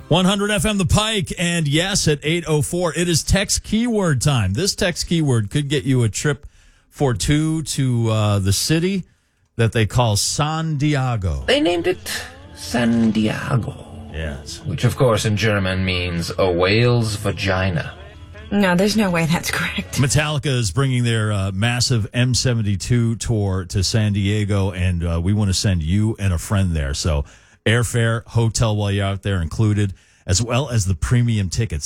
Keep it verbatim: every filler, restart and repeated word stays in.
one hundred F M The Pike, and yes, at eight oh four, it is text keyword time. This text keyword could get you a trip for two to uh, the city that they call San Diego. They named it San Diego. Yes. Which, of course, in German means a whale's vagina. No, there's no way that's correct. Metallica is bringing their uh, massive M seventy-two tour to San Diego, and uh, we want to send you and a friend there. So airfare, hotel while you're out there included, as well as the premium tickets.